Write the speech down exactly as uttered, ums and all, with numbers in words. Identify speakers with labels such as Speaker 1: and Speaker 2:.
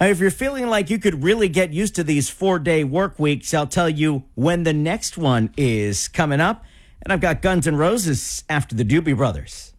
Speaker 1: If you're feeling like you could really get used to these four-day work weeks, I'll tell you when the next one is coming up. And I've got Guns N' Roses after the Doobie Brothers.